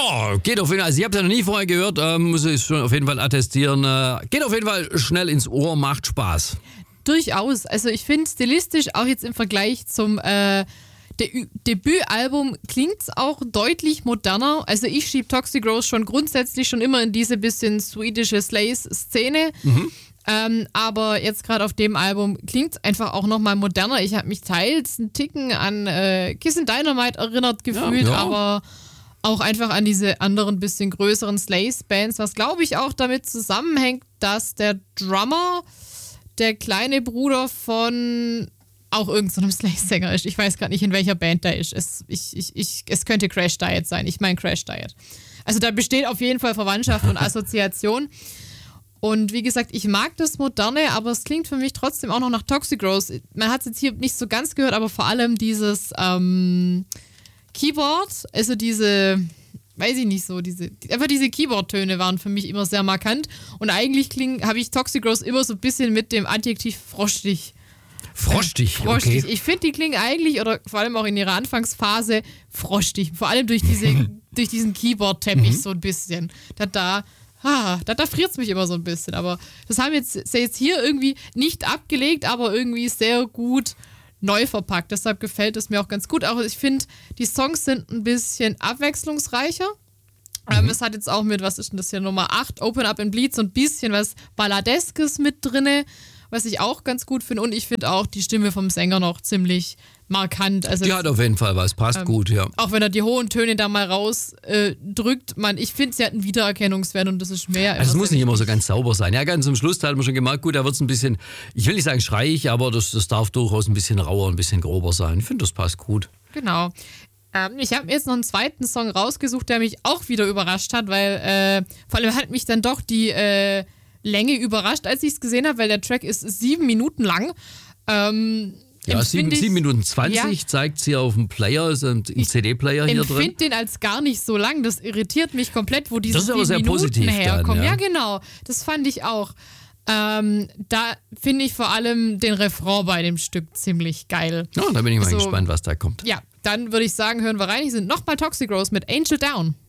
Ja, geht auf jeden Fall. Also ich habe es ja noch nie vorher gehört, muss ich schon auf jeden Fall attestieren. Geht auf jeden Fall schnell ins Ohr, macht Spaß. Durchaus. Also ich finde stilistisch auch jetzt im Vergleich zum Debütalbum klingt es auch deutlich moderner. Also ich schiebe Toxic Rose schon grundsätzlich schon immer in diese bisschen swedische Slays-Szene. Aber jetzt gerade auf dem Album klingt es einfach auch nochmal moderner. Ich habe mich teils einen Ticken an Kiss and Dynamite erinnert gefühlt, aber auch einfach an diese anderen bisschen größeren Slays-Bands, was glaube ich auch damit zusammenhängt, dass der Drummer der kleine Bruder von auch irgendeinem Slash-Sänger ist. Ich weiß gerade nicht, in welcher Band der ist. Es könnte Crash Diet sein. Ich meine Crash Diet. Also da besteht auf jeden Fall Verwandtschaft und Assoziation. Und wie gesagt, ich mag das Moderne, aber es klingt für mich trotzdem auch noch nach Toxic Rose. Man hat es jetzt hier nicht so ganz gehört, aber vor allem dieses Keyboard, also diese, weiß ich nicht so, einfach diese Keyboard-Töne waren für mich immer sehr markant. Und eigentlich habe ich Toxic Rose immer so ein bisschen mit dem Adjektiv frostig. Frostig, okay. Ich finde, die klingen eigentlich, oder vor allem auch in ihrer Anfangsphase, frostig. Vor allem durch diesen Keyboard-Teppich so ein bisschen. Da friert es mich immer so ein bisschen. Aber das haben jetzt hier irgendwie nicht abgelegt, aber irgendwie sehr gut neu verpackt. Deshalb gefällt es mir auch ganz gut. Auch ich finde, die Songs sind ein bisschen abwechslungsreicher. Es hat jetzt auch mit, was ist denn das hier, Nummer 8, Open Up and Bleed, so ein bisschen was Balladeskes mit drinne, was ich auch ganz gut finde. Und ich finde auch die Stimme vom Sänger noch ziemlich markant. Also die hat auf jeden Fall was, passt gut, ja. Auch wenn er die hohen Töne da mal rausdrückt, ich finde, sie hat einen Wiedererkennungswert und das ist mehr. Also es muss nicht immer so ganz sauber sein. Ja, ganz zum Schluss, da hat man schon gemerkt, gut, da wird es ein bisschen, ich will nicht sagen schreiig, aber das darf durchaus ein bisschen rauer, ein bisschen grober sein. Ich finde, das passt gut. Genau. Ich habe mir jetzt noch einen zweiten Song rausgesucht, der mich auch wieder überrascht hat, weil vor allem hat mich dann doch die Länge überrascht, als ich es gesehen habe, weil der Track ist 7 Minuten lang. Ja, 7 Minuten 20 zeigt sie auf dem Player, ist ein CD-Player hier drin. Ich finde den als gar nicht so lang, das irritiert mich komplett, wo diese 7 Minuten herkommen. Dann, ja, genau, das fand ich auch. Da finde ich vor allem den Refrain bei dem Stück ziemlich geil. Ja, da bin ich mal gespannt, was da kommt. Ja, dann würde ich sagen, hören wir rein. Hier sind nochmal Toxic Rose mit Angel Down.